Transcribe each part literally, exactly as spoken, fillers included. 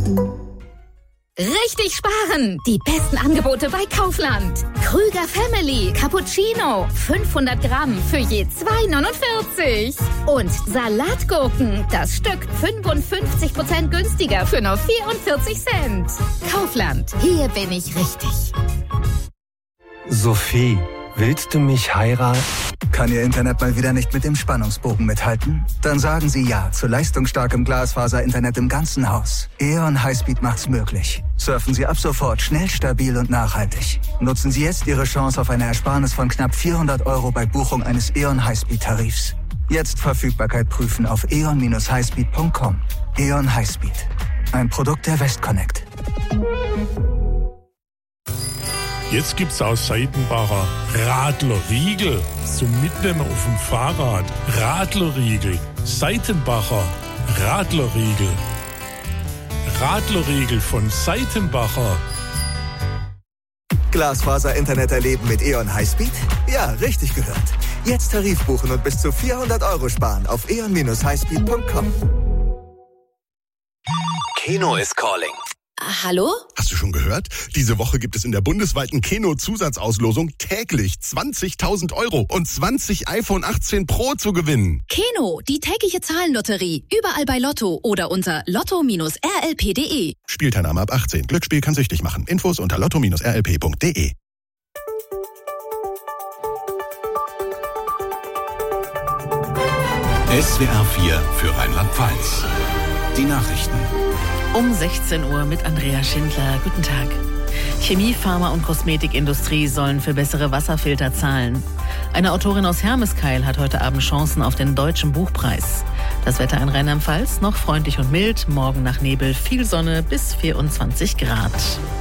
Richtig sparen! Die besten Angebote bei Kaufland. Krüger Family Cappuccino. fünfhundert Gramm für je zwei neunundvierzig. Und Salatgurken. Das Stück fünfundfünfzig Prozent günstiger für nur vierundvierzig Cent. Kaufland. Hier bin ich richtig. Sophie, willst du mich heiraten? Kann Ihr Internet mal wieder nicht mit dem Spannungsbogen mithalten? Dann sagen Sie ja zu leistungsstarkem Glasfaser-Internet im ganzen Haus. E O N Highspeed macht's möglich. Surfen Sie ab sofort schnell, stabil und nachhaltig. Nutzen Sie jetzt Ihre Chance auf eine Ersparnis von knapp vierhundert Euro bei Buchung eines E O N Highspeed-Tarifs. Jetzt Verfügbarkeit prüfen auf e o n dash highspeed punkt com. E O N Highspeed. Ein Produkt der Westconnect. Jetzt gibt's aus Seitenbacher Radlerriegel zum Mitnehmen auf dem Fahrrad. Radlerriegel, Seitenbacher Radlerriegel. Radlerriegel von Seitenbacher. Glasfaser-Internet erleben mit E O N Highspeed? Ja, richtig gehört. Jetzt Tarif buchen und bis zu vierhundert Euro sparen auf e o n dash highspeed punkt com. Keno is calling. Hallo? Hast du schon gehört? Diese Woche gibt es in der bundesweiten Keno-Zusatzauslosung täglich zwanzigtausend Euro und zwanzig iPhone achtzehn Pro zu gewinnen. Keno, die tägliche Zahlenlotterie. Überall bei Lotto oder unter lotto Bindestrich r l p punkt d e. Spielteilnahme ab achtzehn. Glücksspiel kann süchtig machen. Infos unter lotto Bindestrich r l p punkt d e. S W R vier für Rheinland-Pfalz. Die Nachrichten. Um sechzehn Uhr mit Andrea Schindler. Guten Tag. Chemie, Pharma und Kosmetikindustrie sollen für bessere Wasserfilter zahlen. Eine Autorin aus Hermeskeil hat heute Abend Chancen auf den Deutschen Buchpreis. Das Wetter in Rheinland-Pfalz noch freundlich und mild. Morgen nach Nebel viel Sonne bis vierundzwanzig Grad.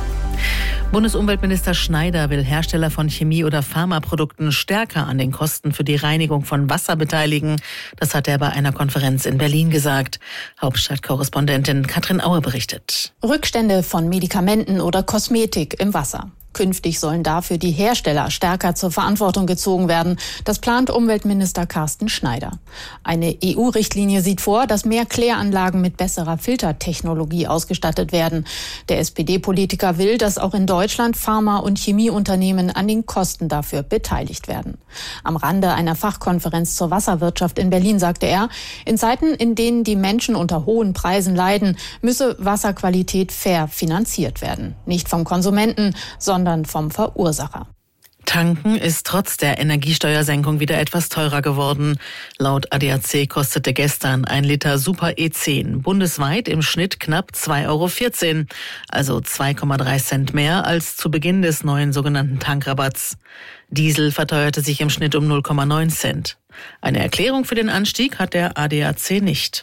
Bundesumweltminister Schneider will Hersteller von Chemie- oder Pharmaprodukten stärker an den Kosten für die Reinigung von Wasser beteiligen. Das hat er bei einer Konferenz in Berlin gesagt. Hauptstadtkorrespondentin Katrin Aue berichtet. Rückstände von Medikamenten oder Kosmetik im Wasser. Künftig sollen dafür die Hersteller stärker zur Verantwortung gezogen werden. Das plant Umweltminister Carsten Schneider. Eine E U-Richtlinie sieht vor, dass mehr Kläranlagen mit besserer Filtertechnologie ausgestattet werden. Der S P D-Politiker will, dass auch in Deutschland Pharma- und Chemieunternehmen an den Kosten dafür beteiligt werden. Am Rande einer Fachkonferenz zur Wasserwirtschaft in Berlin sagte er, in Zeiten, in denen die Menschen unter hohen Preisen leiden, müsse Wasserqualität fair finanziert werden. Nicht vom Konsumenten, sondern sondern vom Verursacher. Tanken ist trotz der Energiesteuersenkung wieder etwas teurer geworden. Laut A D A C kostete gestern ein Liter Super E zehn bundesweit im Schnitt knapp zwei Euro vierzehn, also zwei Komma drei Cent mehr als zu Beginn des neuen sogenannten Tankrabatts. Diesel verteuerte sich im Schnitt um null Komma neun Cent. Eine Erklärung für den Anstieg hat der A D A C nicht.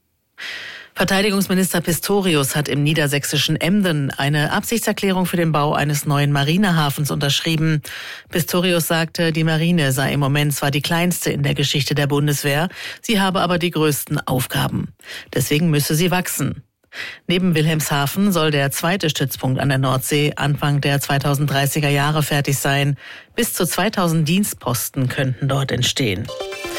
Verteidigungsminister Pistorius hat im niedersächsischen Emden eine Absichtserklärung für den Bau eines neuen Marinehafens unterschrieben. Pistorius sagte, die Marine sei im Moment zwar die kleinste in der Geschichte der Bundeswehr, sie habe aber die größten Aufgaben. Deswegen müsse sie wachsen. Neben Wilhelmshaven soll der zweite Stützpunkt an der Nordsee Anfang der zweitausenddreißiger Jahre fertig sein. Bis zu zweitausend Dienstposten könnten dort entstehen.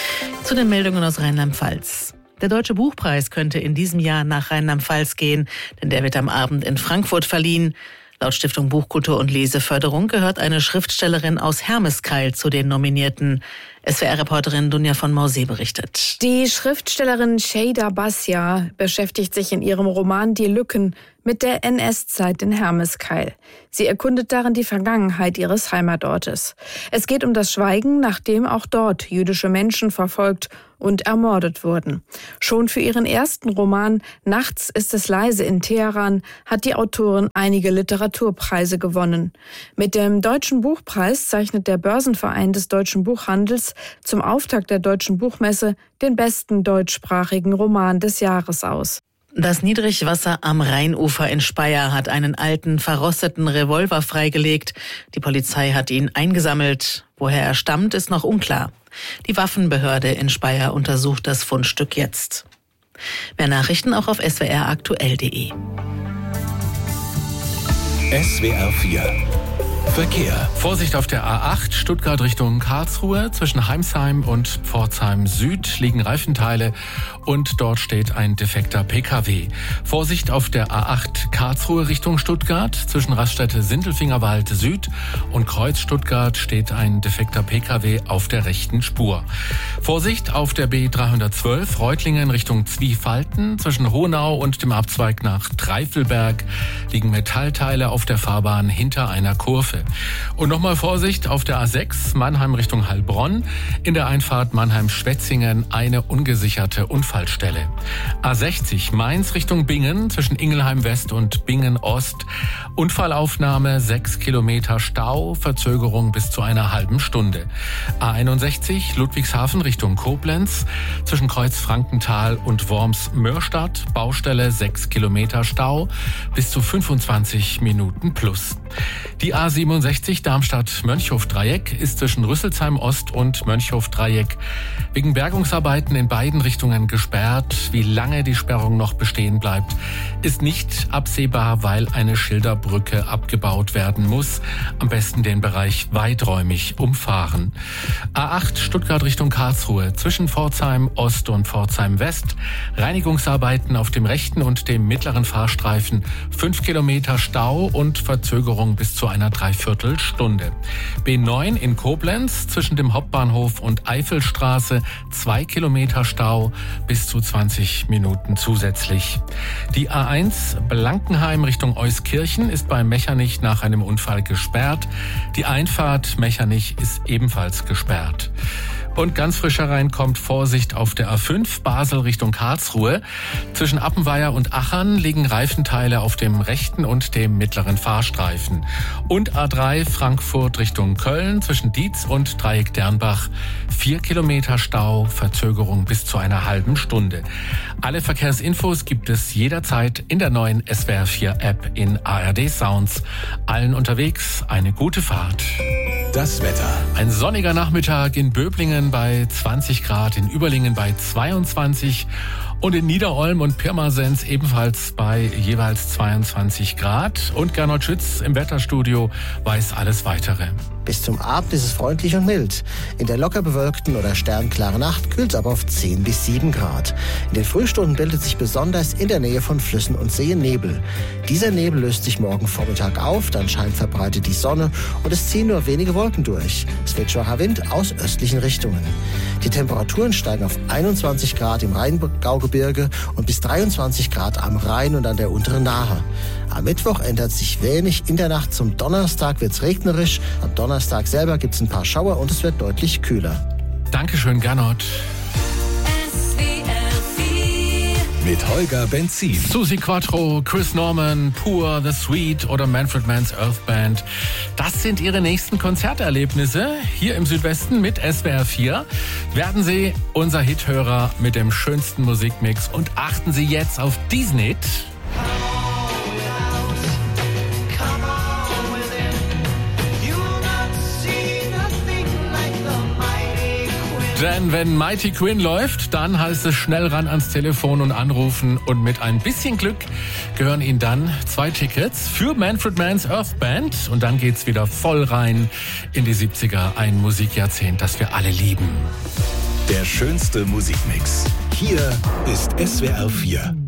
Zu den Meldungen aus Rheinland-Pfalz. Der Deutsche Buchpreis könnte in diesem Jahr nach Rheinland-Pfalz gehen, denn der wird am Abend in Frankfurt verliehen. Laut Stiftung Buchkultur und Leseförderung gehört eine Schriftstellerin aus Hermeskeil zu den Nominierten. S W R-Reporterin Dunja von Mausee berichtet. Die Schriftstellerin Şeyda Basya beschäftigt sich in ihrem Roman Die Lücken mit der N S-Zeit in Hermeskeil. Sie erkundet darin die Vergangenheit ihres Heimatortes. Es geht um das Schweigen, nachdem auch dort jüdische Menschen verfolgt und ermordet wurden. Schon für ihren ersten Roman Nachts ist es leise in Teheran hat die Autorin einige Literaturpreise gewonnen. Mit dem Deutschen Buchpreis zeichnet der Börsenverein des deutschen Buchhandels zum Auftakt der Deutschen Buchmesse den besten deutschsprachigen Roman des Jahres aus. Das Niedrigwasser am Rheinufer in Speyer hat einen alten, verrosteten Revolver freigelegt. Die Polizei hat ihn eingesammelt. Woher er stammt, ist noch unklar. Die Waffenbehörde in Speyer untersucht das Fundstück jetzt. Mehr Nachrichten auch auf s w r aktuell punkt d e. S W R vier Verkehr. Vorsicht auf der A acht, Stuttgart Richtung Karlsruhe. Zwischen Heimsheim und Pforzheim Süd liegen Reifenteile und dort steht ein defekter P K W. Vorsicht auf der A acht, Karlsruhe Richtung Stuttgart. Zwischen Raststätte Sindelfingerwald Süd und Kreuz Stuttgart steht ein defekter P K W auf der rechten Spur. Vorsicht auf der B dreihundertzwölf, Reutlingen Richtung Zwiefalten. Zwischen Honau und dem Abzweig nach Dreifelberg liegen Metallteile auf der Fahrbahn hinter einer Kurve. Und nochmal Vorsicht auf der A sechs, Mannheim Richtung Heilbronn. In der Einfahrt Mannheim-Schwetzingen eine ungesicherte Unfallstelle. A sechzig, Mainz Richtung Bingen, zwischen Ingelheim West und Bingen Ost. Unfallaufnahme, sechs Kilometer Stau, Verzögerung bis zu einer halben Stunde. A einundsechzig, Ludwigshafen Richtung Koblenz, zwischen Kreuz Frankenthal und Worms-Mörstadt. Baustelle, sechs Kilometer Stau, bis zu fünfundzwanzig Minuten plus. Die A siebenundsechzig Darmstadt-Mönchhof-Dreieck ist zwischen Rüsselsheim Ost und Mönchhof-Dreieck wegen Bergungsarbeiten in beiden Richtungen gesperrt. Wie lange die Sperrung noch bestehen bleibt, ist nicht absehbar, weil eine Schilderbrücke abgebaut werden muss. Am besten den Bereich weiträumig umfahren. A acht Stuttgart Richtung Karlsruhe, zwischen Pforzheim Ost und Pforzheim West. Reinigungsarbeiten auf dem rechten und dem mittleren Fahrstreifen. Fünf Kilometer Stau und Verzögerung bis zu einer Dreiviertelstunde. B neun in Koblenz, zwischen dem Hauptbahnhof und Eifelstraße. Zwei Kilometer Stau, bis zu zwanzig Minuten zusätzlich. Die A eins Blankenheim Richtung Euskirchen ist bei Mechernich nach einem Unfall gesperrt. Die Einfahrt Mechernich ist ebenfalls gesperrt. Und ganz frisch hereinkommt Vorsicht auf der A fünf Basel Richtung Karlsruhe. Zwischen Appenweier und Achern liegen Reifenteile auf dem rechten und dem mittleren Fahrstreifen. Und A drei Frankfurt Richtung Köln, zwischen Dietz und Dreieck Dernbach. Vier Kilometer Stau, Verzögerung bis zu einer halben Stunde. Alle Verkehrsinfos gibt es jederzeit in der neuen S W R vier App in A R D Sounds. Allen unterwegs eine gute Fahrt. Das Wetter. Ein sonniger Nachmittag in Böblingen bei zwanzig Grad, in Überlingen bei zweiundzwanzig und in Niederolm und Pirmasens ebenfalls bei jeweils zweiundzwanzig Grad. Und Gernot Schütz im Wetterstudio weiß alles Weitere. Bis zum Abend ist es freundlich und mild. In der locker bewölkten oder sternklaren Nacht kühlt es aber auf zehn bis sieben Grad. In den Frühstunden bildet sich besonders in der Nähe von Flüssen und Seen Nebel. Dieser Nebel löst sich morgen Vormittag auf, dann scheint verbreitet die Sonne und es ziehen nur wenige Wolken durch. Es weht schwacher Wind aus östlichen Richtungen. Die Temperaturen steigen auf einundzwanzig Grad im Rheingaugebirge und bis dreiundzwanzig Grad am Rhein und an der unteren Nahe. Am Mittwoch ändert sich wenig. In der Nacht zum Donnerstag wird es regnerisch. Am Donnerstag selber gibt es ein paar Schauer und es wird deutlich kühler. Dankeschön, Gernot. Mit Holger Benzin. Susi Quattro, Chris Norman, Pur, The Sweet oder Manfred Mann's Earth Band. Das sind ihre nächsten Konzerterlebnisse. Hier im Südwesten mit S W R vier werden Sie unser Hithörer mit dem schönsten Musikmix. Und achten Sie jetzt auf diesen Hit. Denn wenn Mighty Quinn läuft, dann heißt es schnell ran ans Telefon und anrufen. Und mit ein bisschen Glück gehören Ihnen dann zwei Tickets für Manfred Mann's Earth Band. Und dann geht's wieder voll rein in die siebziger, ein Musikjahrzehnt, das wir alle lieben. Der schönste Musikmix. Hier ist S W R vier.